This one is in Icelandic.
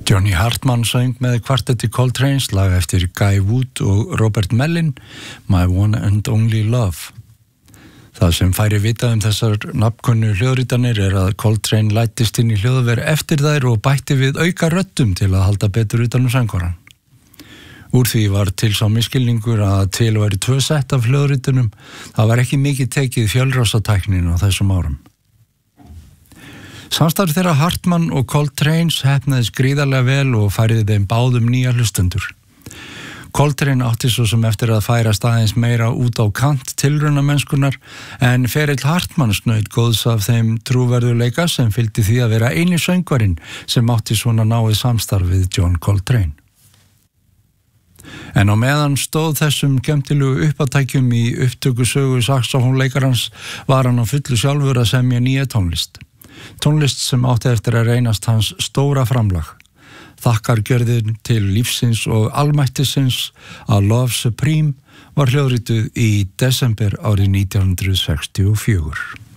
Johnny Hartmann söng með kvartetti Coltrane's lag eftir Guy Wood og Robert Mellin, My One and Only Love. Það sem færi vitað þessar nafnkunnu hljóðritanir að Coltrane læddist inn í hljóðver eftir þær og bætti við auka röddum til að halda betur utan söngvarann. Úr því var til sá misskilningur að til væri 2 sett af hljóðritunum. Það var ekki mikið tekið fjölrásatæknin á þessum árum. Samstarf þeirra Hartmann og Coltrane's heppnaðist gríðarlega vel og færði þeim báðum nýja hlustendur. Coltrane átti svo sem eftir að færast aðeins meira út á kant tilraunamennskunnar en ferill Hartmanns naut góðs af þeim trúverðuleika sem fylgdi því að vera eini söngvarinn sem átti svona náið samstarf við John Coltrane. En á meðan stóð þessum skemmtilegu uppátækjum í upptökusögu saxófónleikarans var hann á fullu sjálfur að semja nýja tónlist. Tónlist sem átti eftir að reynast hans stóra framlag. Þakkargjörðin til lífsins og almættisins að Love Supreme var hljóðrituð í desember árið 1964.